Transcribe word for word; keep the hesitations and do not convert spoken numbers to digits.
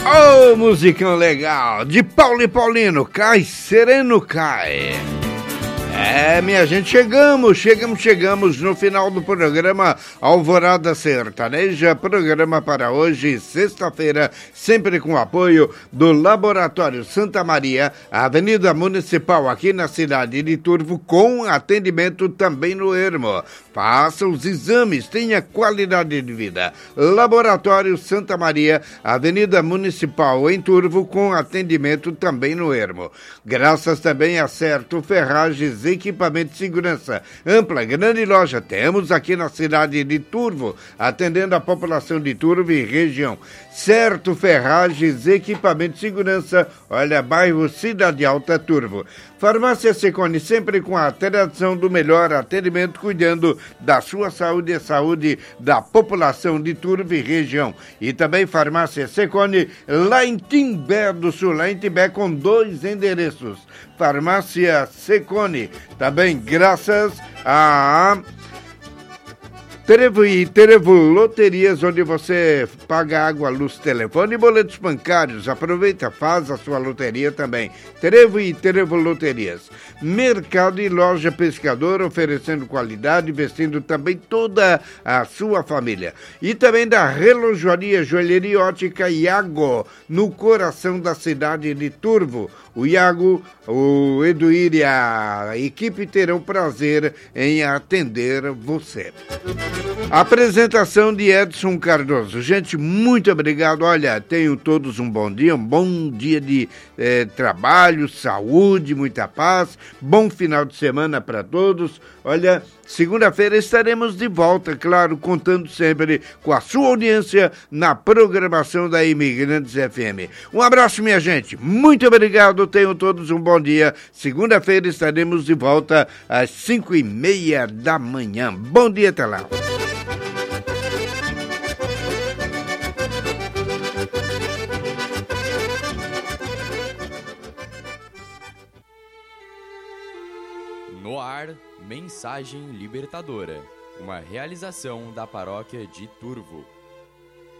Ô, oh, musicão legal, de Paulo e Paulino, cai sereno, cai. É, minha gente, chegamos, chegamos, chegamos no final do programa Alvorada Sertaneja, programa para hoje, sexta-feira, sempre com apoio do Laboratório Santa Maria, Avenida Municipal, aqui na cidade de Turvo, com atendimento também no Ermo. Faça os exames, tenha qualidade de vida. Laboratório Santa Maria, Avenida Municipal, em Turvo, com atendimento também no Ermo. Graças também a Certo Ferragens, equipamento de segurança, ampla, grande loja, temos aqui na cidade de Turvo, atendendo a população de Turvo e região. Certo Ferragens, equipamento de segurança, olha, bairro Cidade Alta, Turvo. Farmácia Secone, sempre com a tradição do melhor atendimento, cuidando da sua saúde e a saúde da população de Turvo e região. E também Farmácia Secone, lá em Timbé do Sul, lá em Timbé, com dois endereços. Farmácia Secone, também graças a Trevo e Trevo Loterias, onde você paga água, luz, telefone e boletos bancários. Aproveita, faz a sua loteria também. Trevo e Trevo Loterias. Mercado e loja pescador, oferecendo qualidade, vestindo também toda a sua família. E também da relojoaria, joalheria ótica Iago, no coração da cidade de Turvo. O Iago, o Eduir e a equipe terão prazer em atender você. Apresentação de Edson Cardoso. Gente, muito obrigado. Olha, tenham todos um bom dia, um bom dia de eh, trabalho, saúde, muita paz, bom final de semana para todos. Olha, segunda-feira estaremos de volta, claro, contando sempre com a sua audiência na programação da Imigrantes F M. Um abraço, minha gente. Muito obrigado. Tenham todos um bom dia. Segunda-feira estaremos de volta às cinco e meia da manhã. Bom dia, até lá. No ar, Mensagem Libertadora, uma realização da Paróquia de Turvo.